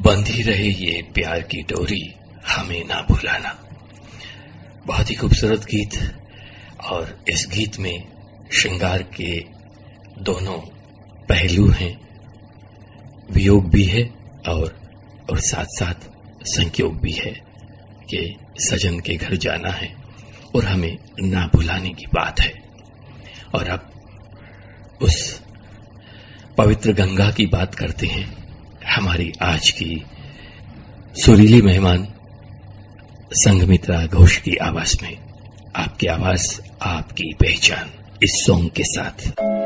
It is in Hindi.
बंधी रहे ये प्यार की डोरी, हमें ना भुलाना। बहुत ही खूबसूरत गीत। और इस गीत में श्रृंगार के दोनों पहलू हैं, वियोग भी है और साथ साथ संयोग भी है कि सजन के घर जाना है और हमें ना भुलाने की बात है। और अब उस पवित्र गंगा की बात करते हैं। हमारी आज की सुरीली मेहमान संघमित्रा घोष की आवाज में, आपकी आवाज आपकी पहचान, इस सॉन्ग के साथ।